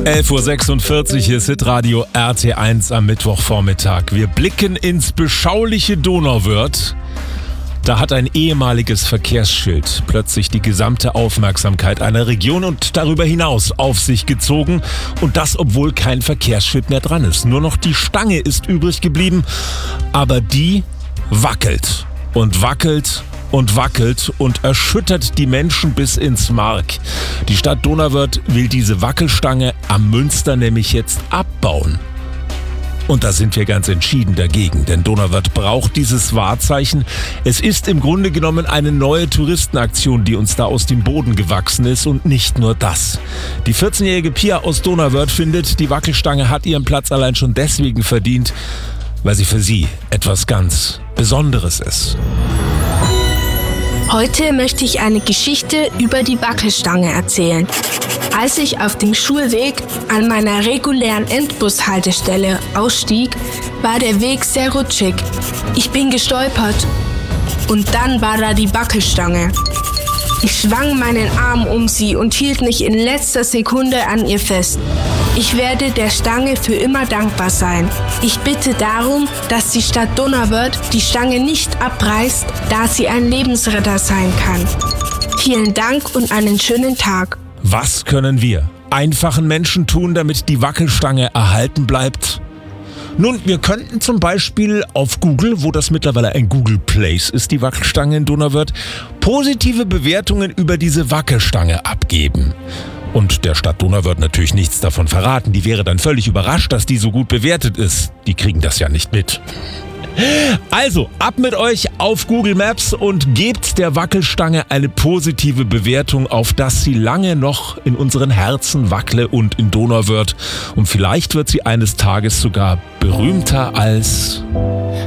11.46 Uhr, hier ist Hitradio RT1 am Mittwochvormittag. Wir blicken ins beschauliche Donauwörth. Da hat ein ehemaliges Verkehrsschild plötzlich die gesamte Aufmerksamkeit einer Region und darüber hinaus auf sich gezogen. Und das, obwohl kein Verkehrsschild mehr dran ist. Nur noch die Stange ist übrig geblieben, aber die wackelt und wackelt und wackelt und erschüttert die Menschen bis ins Mark. Die Stadt Donauwörth will diese Wackelstange am Münster nämlich jetzt abbauen. Und da sind wir ganz entschieden dagegen, denn Donauwörth braucht dieses Wahrzeichen. Es ist im Grunde genommen eine neue Touristenaktion, die uns da aus dem Boden gewachsen ist, und nicht nur das. Die 14-jährige Pia aus Donauwörth findet, die Wackelstange hat ihren Platz allein schon deswegen verdient, weil sie für sie etwas ganz Besonderes ist. Heute möchte ich eine Geschichte über die Wackelstange erzählen. Als ich auf dem Schulweg an meiner regulären Endbushaltestelle ausstieg, war der Weg sehr rutschig. Ich bin gestolpert und dann war da die Wackelstange. Ich schwang meinen Arm um sie und hielt mich in letzter Sekunde an ihr fest. Ich werde der Stange für immer dankbar sein. Ich bitte darum, dass die Stadt Donauwörth die Stange nicht abreißt, da sie ein Lebensretter sein kann. Vielen Dank und einen schönen Tag. Was können wir einfachen Menschen tun, damit die Wackelstange erhalten bleibt? Nun, wir könnten zum Beispiel auf Google, wo das mittlerweile ein Google Place ist, die Wackelstange in Donauwörth, positive Bewertungen über diese Wackelstange abgeben. Und der Stadt Donauwörth natürlich nichts davon verraten. Die wäre dann völlig überrascht, dass die so gut bewertet ist. Die kriegen das ja nicht mit. Also, ab mit euch auf Google Maps und gebt der Wackelstange eine positive Bewertung, auf dass sie lange noch in unseren Herzen wackle und in Donauwörth. Und vielleicht wird sie eines Tages sogar berühmter als